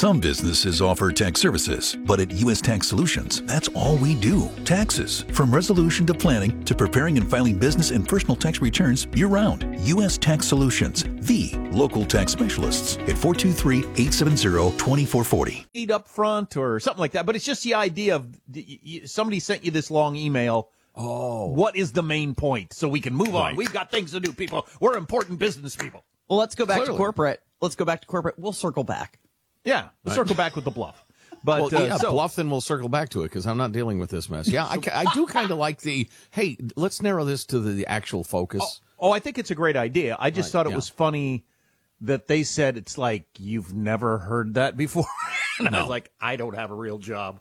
Some businesses offer tax services, but at U.S. Tax Solutions, that's all we do. Taxes. From resolution to planning to preparing and filing business and personal tax returns year-round. U.S. Tax Solutions, the local tax specialists at 423-870-2440. Need up front or something like that, but it's just the idea of somebody sent you this long email. Oh. What is the main point? So we can move on. We've got things to do, people. We're important business people. Well, let's go back to corporate. We'll circle back. Yeah, we'll circle back with the bluff. But bluff, then we'll circle back to it because I'm not dealing with this mess. Yeah, I do kind of like hey, let's narrow this to the actual focus. I think it's a great idea. I just thought it was funny that they said it's like you've never heard that before. And I was like, I don't have a real job.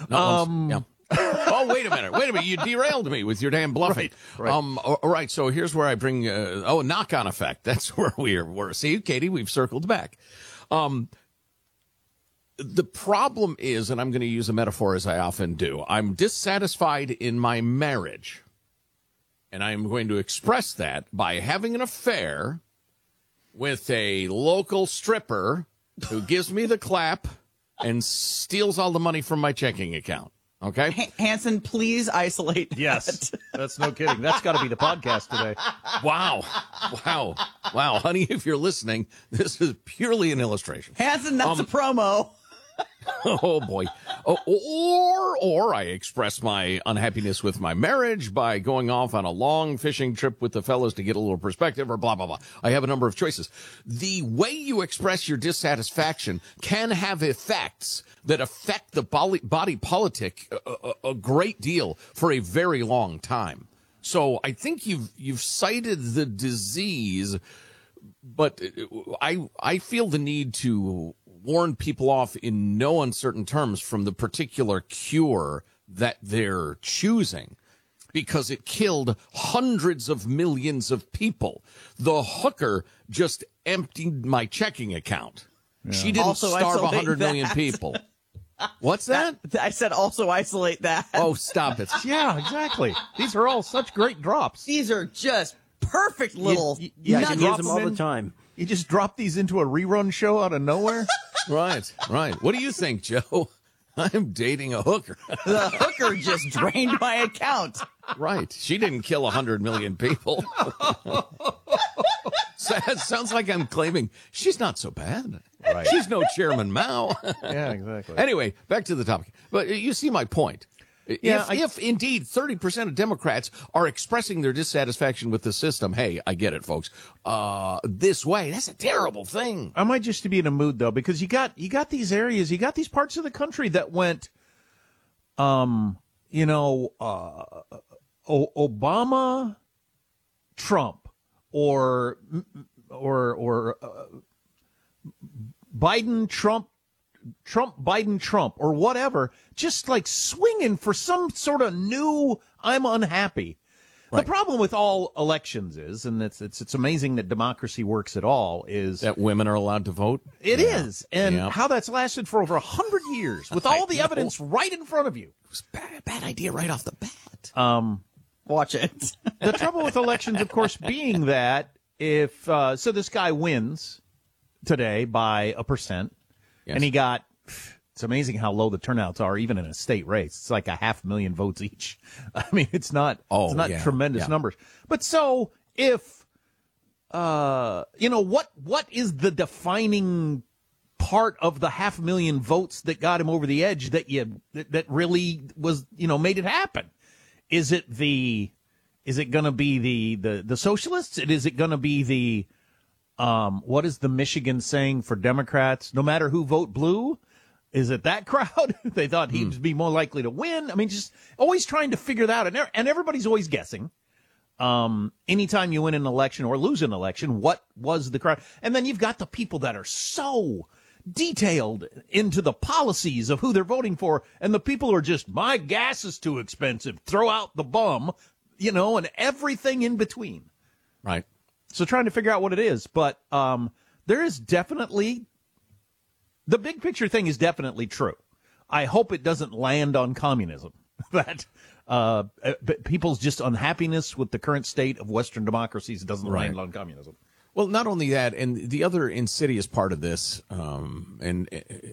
Oh, wait a minute. You derailed me with your damn bluffing. Right. All right, so here's where I bring, knock-on effect. That's where we're. See, Katie, we've circled back. The problem is, and I'm going to use a metaphor as I often do, I'm dissatisfied in my marriage. And I'm going to express that by having an affair with a local stripper who gives me the clap and steals all the money from my checking account. Okay? Hanson, please isolate that. Yes. That's no kidding. That's got to be the podcast today. Wow. Honey, if you're listening, this is purely an illustration. Hanson, that's a promo. Oh, boy. Or I express my unhappiness with my marriage by going off on a long fishing trip with the fellas to get a little perspective or blah, blah, blah. I have a number of choices. The way you express your dissatisfaction can have effects that affect the body politic a great deal for a very long time. So I think you've cited the disease, but I feel the need to warn people off in no uncertain terms from the particular cure that they're choosing, because it killed hundreds of millions of people. The hooker just emptied my checking account. Yeah. She didn't also starve 100 million people. What's that? I said also isolate that. Oh, stop it. Yeah, exactly. These are all such great drops. These are just perfect little you can use them all the time. You just drop these into a rerun show out of nowhere? Right. What do you think, Joe? I'm dating a hooker. The hooker just drained my account. Right. She didn't kill 100 million people. Sounds like I'm claiming she's not so bad. Right. She's no Chairman Mao. Yeah, exactly. Anyway, back to the topic. But you see my point. Yeah, if indeed 30% of Democrats are expressing their dissatisfaction with the system, hey, I get it, folks. This way, that's a terrible thing. I might just be in a mood though, because you got these areas, you got these parts of the country that went, Obama, Trump, or Biden, Trump, Biden, Trump, or whatever, just like swinging for some sort of new, I'm unhappy. Right. The problem with all elections is, and it's amazing that democracy works at all, is that women are allowed to vote. It is, and how that's lasted for over 100 years with all the evidence right in front of you. It was a bad idea right off the bat. Watch it. The trouble with elections, of course, being that if so this guy wins today by 1%. Yes. And he got, it's amazing how low the turnouts are, even in a state race. It's like 500,000 votes each. I mean, it's not tremendous numbers. But so if, what is the defining part of the 500,000 votes that got him over the edge that really was, made it happen? Is it going to be the socialists? Is it going to be the, what is the Michigan saying for Democrats? No matter who vote blue, is it that crowd? They thought he'd be more likely to win. I mean, just always trying to figure that out. And everybody's always guessing. Anytime you win an election or lose an election, what was the crowd? And then you've got the people that are so detailed into the policies of who they're voting for. And the people who are just, my gas is too expensive. Throw out the bum, and everything in between. Right. So trying to figure out what it is, but there is definitely, the big picture thing is definitely true. I hope it doesn't land on communism, that people's just unhappiness with the current state of Western democracies doesn't land on communism. Well, not only that, and the other insidious part of this, and